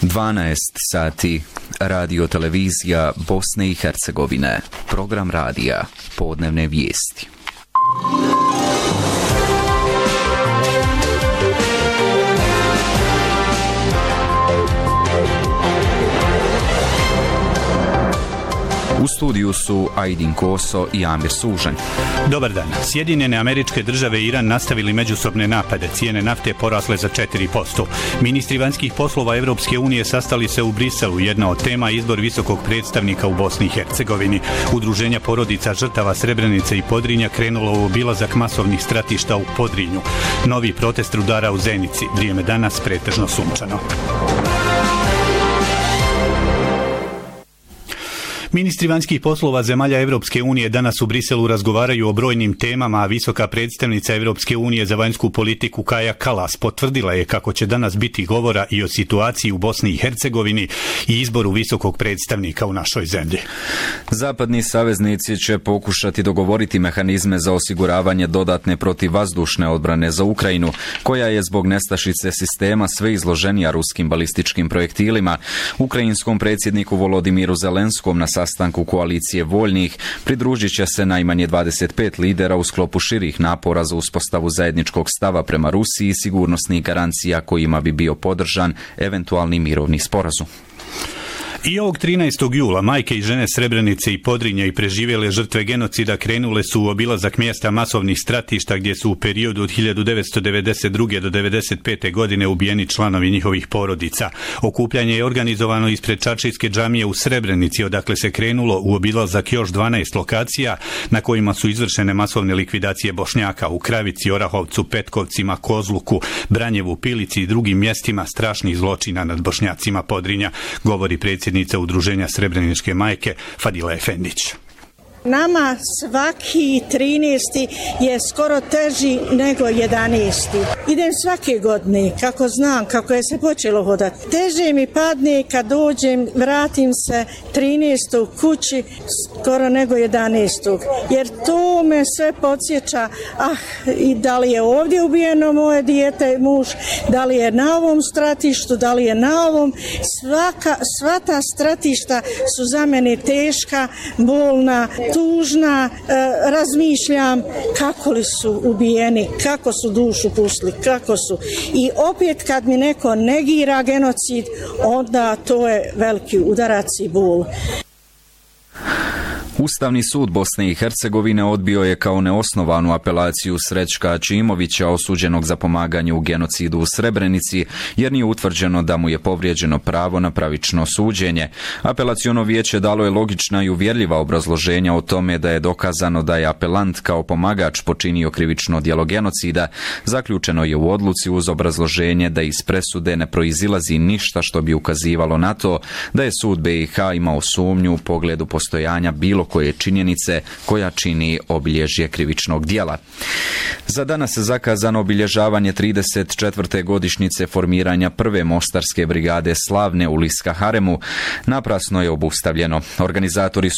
12 sati. Radio televizija Bosne i Hercegovine. Program radija. Podnevne vijesti. U studiju su Ajdin Koso i Amir Sužanj. Dobar dan. Sjedinjene Američke Države i Iran nastavili međusobne napade. Cijene nafte porasle za 4%. Ministri vanjskih poslova Evropske unije sastali se u Briselu. Jedna od tema je izbor visokog predstavnika u Bosni i Hercegovini. Udruženja porodica žrtava Srebrenice i Podrinja krenulo u obilazak masovnih stratišta u Podrinju. Novi protest rudara u Zenici. Vrijeme danas pretežno sunčano. Ministri vanjskih poslova zemalja Evropske unije danas u Briselu razgovaraju o brojnim temama, a visoka predstavnica Evropske unije za vanjsku politiku Kaja Kallas potvrdila je kako će danas biti govora i o situaciji u Bosni i Hercegovini i izboru visokog predstavnika u našoj zemlji. Zapadni saveznici će pokušati dogovoriti mehanizme za osiguravanje dodatne protivvazdušne odbrane za Ukrajinu, koja je zbog nestašice sistema sve izloženija ruskim balističkim projektilima. Ukrajinskom predsjedniku Volodimiru Zelenskom na sastanku koalicije voljnih pridružit će se najmanje 25 lidera u sklopu širih napora za uspostavu zajedničkog stava prema Rusiji i sigurnosnih garancija kojima bi bio podržan eventualni mirovni sporazum. I ovog 13. jula majke i žene Srebrenice i Podrinja i preživjele žrtve genocida krenule su u obilazak mjesta masovnih stratišta gdje su u periodu od 1992. do 1995. godine ubijeni članovi njihovih porodica. Okupljanje je organizovano ispred Čačijske džamije u Srebrenici, odakle se krenulo u obilazak još 12 lokacija na kojima su izvršene masovne likvidacije Bošnjaka u Kravici, Orahovcu, Petkovcima, Kozluku, Branjevu, Pilici i drugim mjestima strašnih zločina nad Bošnjacima Podrinja, govori predsjednica Udruženja Srebreničke majke Fadila Efendić. Nama svaki 13. je skoro teži nego 11. Idem svake godine, kako znam, kako je se počelo hodati. Teže mi padne kad dođem, vratim se 13. kući skoro nego 11. Jer to me sve podsjeća, i da li je ovdje ubijeno moje dijete, muž, da li je na ovom stratištu, da li je na ovom. Sva ta stratišta su za mene teška, bolna, tužna, razmišljam kako li su ubijeni, kako su dušu pustili, kako su. I opet kad mi neko negira genocid, onda to je veliki udarac i bol. Ustavni sud Bosne i Hercegovine odbio je kao neosnovanu apelaciju Srećka Ačimovića osuđenog za pomaganje u genocidu u Srebrenici, jer nije utvrđeno da mu je povrijeđeno pravo na pravično suđenje. Apelaciono vijeće dalo je logična i uvjerljiva obrazloženja o tome da je dokazano da je apelant kao pomagač počinio krivično djelo genocida. Zaključeno je u odluci uz obrazloženje da iz presude ne proizilazi ništa što bi ukazivalo na to da je sud BiH imao sumnju u pogledu postojanja bilo koje činjenice koja čini obilježje krivičnog djela. Za danas zakazano obilježavanje 34. godišnjice formiranja prve Mostarske brigade Slavne u Liska Haremu naprasno je obustavljeno. Organizatori